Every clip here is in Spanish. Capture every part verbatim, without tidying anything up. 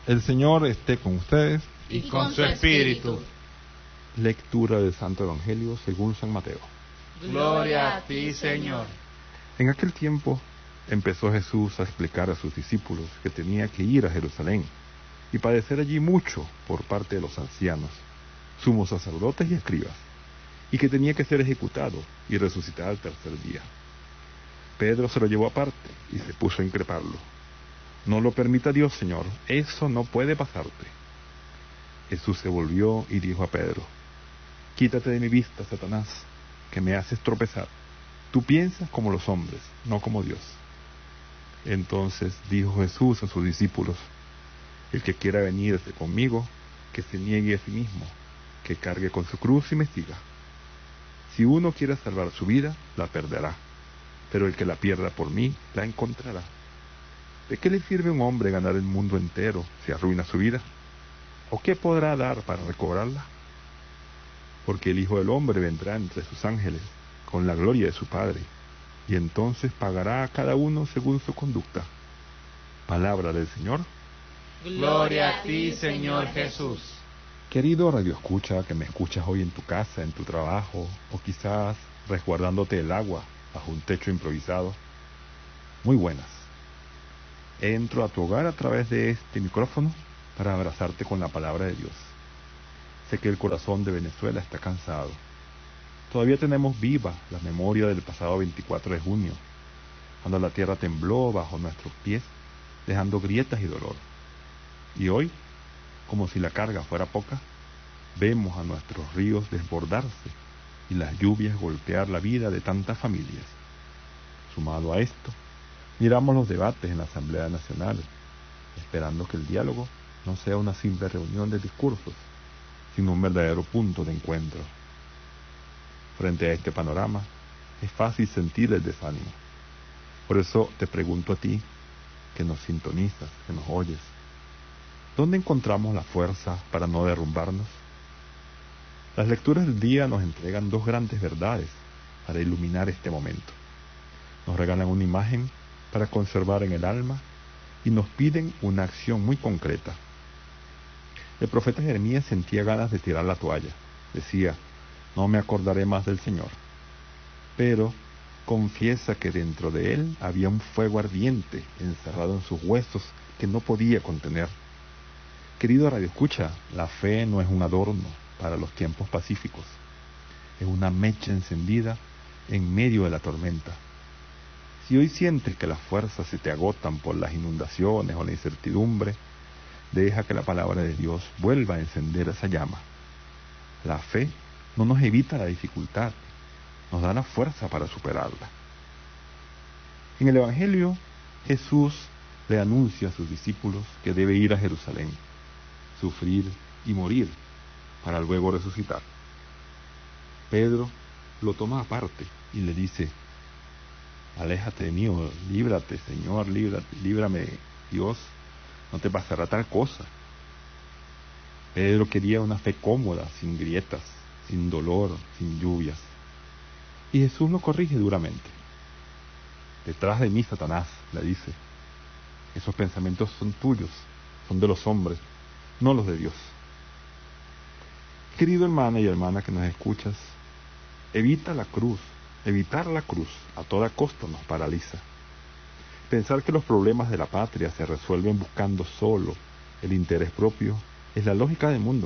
El Señor esté con ustedes. Y con su espíritu. Lectura del Santo Evangelio según San Mateo. Gloria a ti, Señor. En aquel tiempo empezó Jesús a explicar a sus discípulos que tenía que ir a Jerusalén y padecer allí mucho por parte de los ancianos, sumos sacerdotes y escribas, y que tenía que ser ejecutado y resucitar al tercer día. Pedro se lo llevó aparte y se puso a increparlo. No lo permita Dios, Señor, eso no puede pasarte. Jesús se volvió y dijo a Pedro: quítate de mi vista, Satanás, que me haces tropezar. Tú piensas como los hombres, no como Dios. Entonces dijo Jesús a sus discípulos: el que quiera venirse conmigo, que se niegue a sí mismo, que cargue con su cruz y me siga. Si uno quiere salvar su vida, la perderá, pero el que la pierda por mí, la encontrará. ¿De qué le sirve a un hombre ganar el mundo entero si arruina su vida? ¿O qué podrá dar para recobrarla? Porque el Hijo del Hombre vendrá entre sus ángeles con la gloria de su Padre, y entonces pagará a cada uno según su conducta. Palabra del Señor. Gloria a ti, Señor Jesús. Querido radioescucha que me escuchas hoy en tu casa, en tu trabajo, o quizás resguardándote el agua bajo un techo improvisado, muy buenas. Entro a tu hogar a través de este micrófono para abrazarte con la palabra de Dios. Sé que el corazón de Venezuela está cansado. Todavía tenemos viva la memoria del pasado veinticuatro de junio, cuando la tierra tembló bajo nuestros pies, dejando grietas y dolor. Y hoy, como si la carga fuera poca, vemos a nuestros ríos desbordarse y las lluvias golpear la vida de tantas familias. Sumado a esto, miramos los debates en la Asamblea Nacional, esperando que el diálogo no sea una simple reunión de discursos, sino un verdadero punto de encuentro. Frente a este panorama, es fácil sentir el desánimo. Por eso te pregunto a ti, que nos sintonizas, que nos oyes, ¿dónde encontramos la fuerza para no derrumbarnos? Las lecturas del día nos entregan dos grandes verdades para iluminar este momento. Nos regalan una imagen para conservar en el alma y nos piden una acción muy concreta. El profeta Jeremías sentía ganas de tirar la toalla. Decía: no me acordaré más del Señor. Pero confiesa que dentro de él había un fuego ardiente encerrado en sus huesos que no podía contener. Querido radioescucha, la fe no es un adorno para los tiempos pacíficos. Es una mecha encendida en medio de la tormenta. Si hoy sientes que las fuerzas se te agotan por las inundaciones o la incertidumbre, deja que la palabra de Dios vuelva a encender esa llama. La fe no nos evita la dificultad, nos da la fuerza para superarla. En el Evangelio, Jesús le anuncia a sus discípulos que debe ir a Jerusalén, sufrir y morir, para luego resucitar. Pedro lo toma aparte y le dice: aléjate de mí, o líbrate, Señor, líbrate, líbrame, Dios, no te pasará tal cosa. Pedro quería una fe cómoda, sin grietas, sin dolor, sin lluvias. Y Jesús lo corrige duramente. Detrás de mí, Satanás, le dice, esos pensamientos son tuyos, son de los hombres, no los de Dios. Querido hermano y hermana que nos escuchas, evita la cruz. Evitar la cruz a toda costa nos paraliza. Pensar que los problemas de la patria se resuelven buscando solo el interés propio es la lógica del mundo.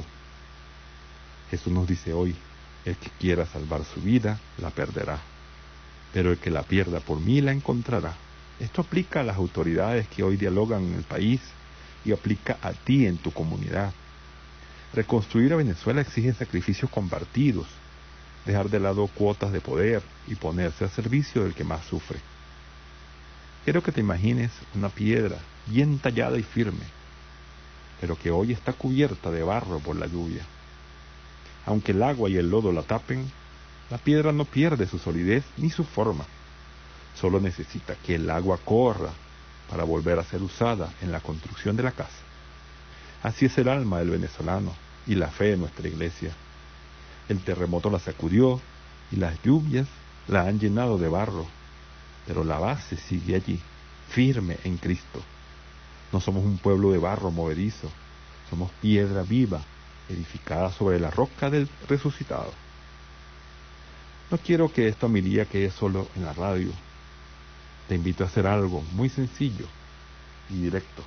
Jesús nos dice hoy: el que quiera salvar su vida, la perderá, pero el que la pierda por mí, la encontrará. Esto aplica a las autoridades que hoy dialogan en el país y aplica a ti en tu comunidad. Reconstruir a Venezuela exige sacrificios compartidos, dejar de lado cuotas de poder y ponerse al servicio del que más sufre. Quiero que te imagines una piedra bien tallada y firme, pero que hoy está cubierta de barro por la lluvia. Aunque el agua y el lodo la tapen, la piedra no pierde su solidez ni su forma. Solo necesita que el agua corra para volver a ser usada en la construcción de la casa. Así es el alma del venezolano y la fe de nuestra iglesia. El terremoto la sacudió y las lluvias la han llenado de barro, pero la base sigue allí, firme en Cristo. No somos un pueblo de barro movedizo, somos piedra viva, edificada sobre la roca del resucitado. No quiero que esta homilía quede solo en la radio. Te invito a hacer algo muy sencillo y directo.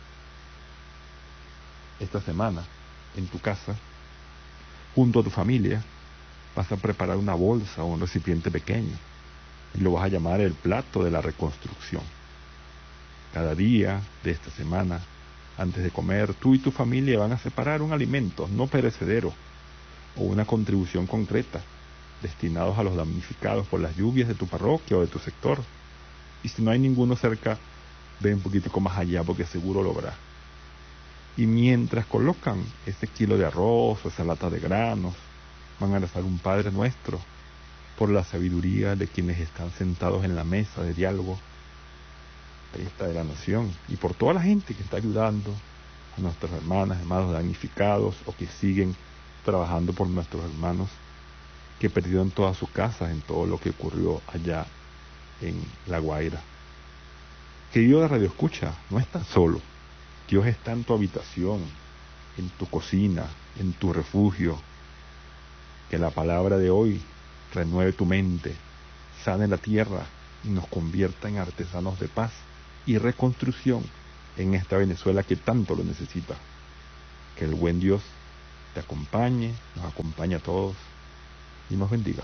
Esta semana, en tu casa, junto a tu familia, vas a preparar una bolsa o un recipiente pequeño y lo vas a llamar el plato de la reconstrucción. Cada día de esta semana, antes de comer, tú y tu familia van a separar un alimento no perecedero o una contribución concreta destinados a los damnificados por las lluvias de tu parroquia o de tu sector. Y si no hay ninguno cerca, ve un poquitico más allá porque seguro lo habrá. Y mientras colocan ese kilo de arroz o esa lata de granos, van a rezar un Padre Nuestro por la sabiduría de quienes están sentados en la mesa de diálogo esta de la nación y por toda la gente que está ayudando a nuestras hermanas, hermanos damnificados o que siguen trabajando por nuestros hermanos que perdieron todas sus casas en todo lo que ocurrió allá en La Guaira. Querido de Radio Escucha, no estás solo. Dios está en tu habitación, en tu cocina, en tu refugio. Que la palabra de hoy renueve tu mente, sane la tierra y nos convierta en artesanos de paz y reconstrucción en esta Venezuela que tanto lo necesita. Que el buen Dios te acompañe, nos acompañe a todos y nos bendiga.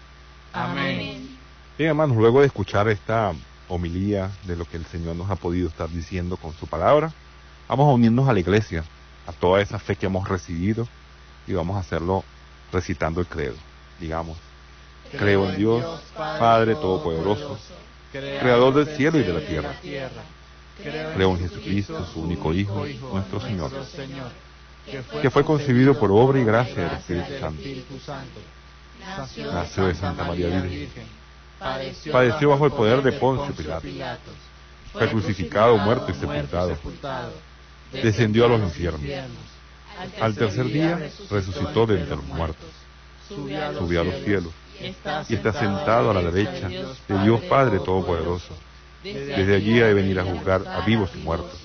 Amén. Bien, hermanos, luego de escuchar esta homilía de lo que el Señor nos ha podido estar diciendo con su palabra, vamos a unirnos a la iglesia, a toda esa fe que hemos recibido, y vamos a hacerlo recitando el credo. Digamos: creo en Dios, Padre Todopoderoso, Creador del cielo y de la tierra. Creo en Jesucristo, su único Hijo, nuestro Señor, que fue concebido por obra y gracia del Espíritu Santo. Nació de Santa María Virgen. Padeció bajo el poder de Poncio Pilato. Fue crucificado, muerto y sepultado. Descendió a los infiernos. Al tercer día resucitó de entre los muertos. Subió a los cielos y está sentado a la derecha de Dios Padre Todopoderoso. Desde allí ha de venir a juzgar a vivos y muertos.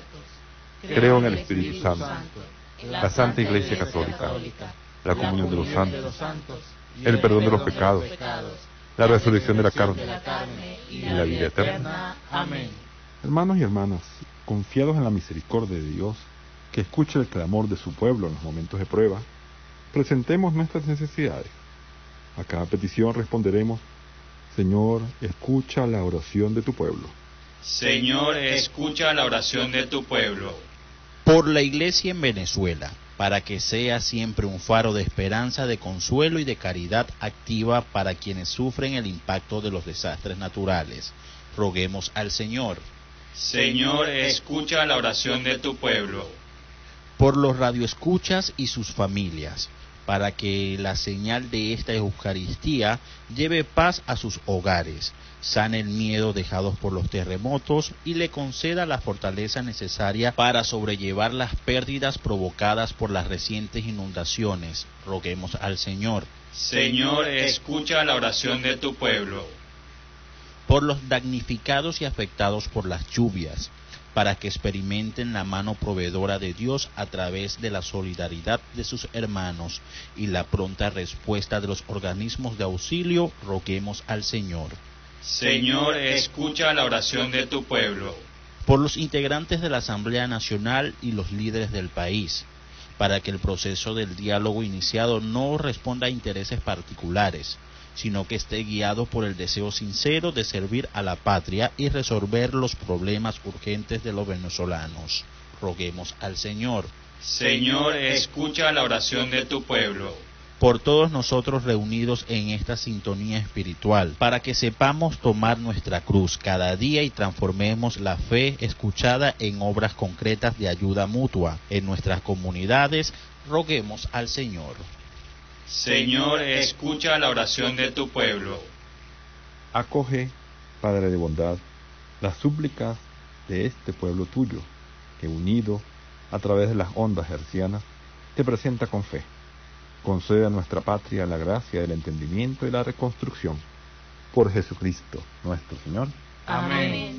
Creo en el Espíritu Santo, la Santa Iglesia Católica, la comunión de los santos, el perdón de los pecados, la resurrección de la carne y la vida eterna. Amén. Hermanos y hermanas, confiados en la misericordia de Dios, que escucha el clamor de su pueblo en los momentos de prueba, presentemos nuestras necesidades. A cada petición responderemos: Señor, escucha la oración de tu pueblo. Señor, escucha la oración de tu pueblo. Por la Iglesia en Venezuela, para que sea siempre un faro de esperanza, de consuelo y de caridad activa para quienes sufren el impacto de los desastres naturales. Roguemos al Señor. Señor, escucha la oración de tu pueblo. Por los radioescuchas y sus familias, para que la señal de esta Eucaristía lleve paz a sus hogares, sane el miedo dejados por los terremotos y le conceda la fortaleza necesaria para sobrellevar las pérdidas provocadas por las recientes inundaciones. Roguemos al Señor. Señor, escucha la oración de tu pueblo. Por los damnificados y afectados por las lluvias, para que experimenten la mano proveedora de Dios a través de la solidaridad de sus hermanos y la pronta respuesta de los organismos de auxilio, roguemos al Señor. Señor, escucha la oración de tu pueblo. Por los integrantes de la Asamblea Nacional y los líderes del país, para que el proceso del diálogo iniciado no responda a intereses particulares, sino que esté guiado por el deseo sincero de servir a la patria y resolver los problemas urgentes de los venezolanos. Roguemos al Señor. Señor, escucha la oración de tu pueblo. Por todos nosotros reunidos en esta sintonía espiritual, para que sepamos tomar nuestra cruz cada día y transformemos la fe escuchada en obras concretas de ayuda mutua en nuestras comunidades, roguemos al Señor. Señor, escucha la oración de tu pueblo. Acoge, Padre de bondad, las súplicas de este pueblo tuyo, que unido a través de las ondas hercianas, te presenta con fe. Concede a nuestra patria la gracia del entendimiento y la reconstrucción. Por Jesucristo nuestro Señor. Amén.